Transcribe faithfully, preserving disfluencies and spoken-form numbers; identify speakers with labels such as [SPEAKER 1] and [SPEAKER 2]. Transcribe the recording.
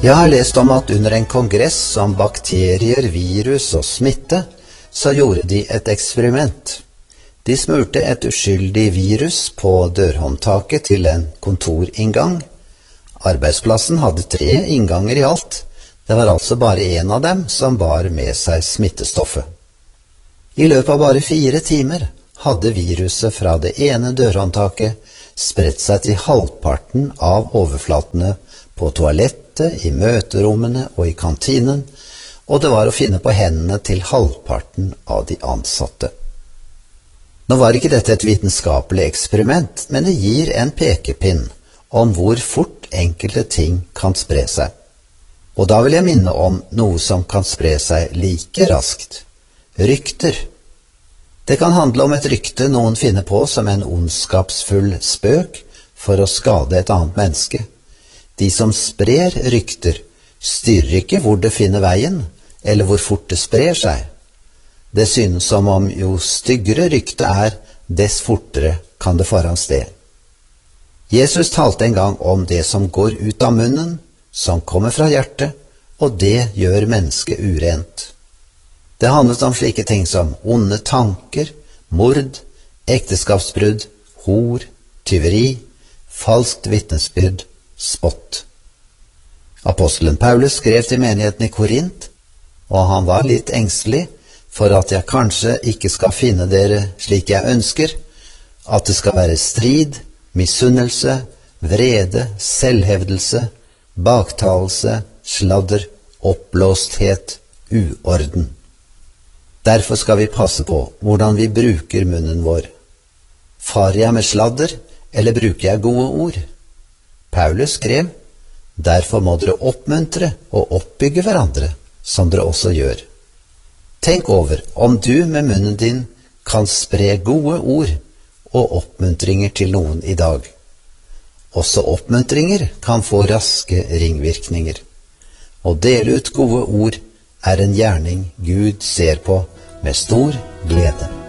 [SPEAKER 1] Jeg har lest om at under en kongress om bakterier, virus og smitte, så gjorde de et eksperiment. De smurte et uskyldig virus på dørhåndtaket til en kontorinngang. Arbeidsplassen hadde tre innganger i alt. Det var altså bare en av dem som bar med seg smittestoffet. I løpet av bare fire timer hadde viruset fra det ene dørhåndtaket spredt seg til halvparten av overflatene på toalettet, i møterommene og i kantinen, og det var å finne på hendene til halvparten av de ansatte. Nå var ikke dette et vitenskapelig eksperiment, men det gir en pekepinn om hvor fort enkelte ting kan spre seg. Og da vil jeg minne om noe som kan spre seg like raskt. Rykter. Det kan handle om et rykte noen finner på som en ondskapsfull spøk for å skade et annet menneske. De som sprer rykter, styrer ikke hvor det finner veien, eller hvor fort det sprer seg. Det synes som om jo styggere ryktet er, dess fortere kan det fare av sted. Jesus talte en gang om det som går ut av munnen, som kommer fra hjertet, og det gjør mennesket urent. Det handlet om slike ting som onde tanker, mord, ekteskapsbrudd, hor, tyveri, falskt vitnesbyrd, spott. Apostelen Paulus skrev til menigheten i Korint, og han var litt engstelig for at jeg kanskje ikke skal finne dere slik jeg ønsker, at det skal være strid, misunnelse, vrede, selvhevdelse, baktalelse, sladder, oppblåsthet, uorden. Derfor skal vi passe på hvordan vi bruker munnen vår. Farer jeg med sladder, eller bruker jeg gode ord? Paulus skrev, derfor må dere oppmuntre og oppbygge hverandre, som dere også gjør. Tenk over om du med munnen din kan spre gode ord og oppmuntringer til noen i dag. Også oppmuntringer kan få raske ringvirkninger. Å dele ut gode ord er en gjerning Gud ser på med stor glede.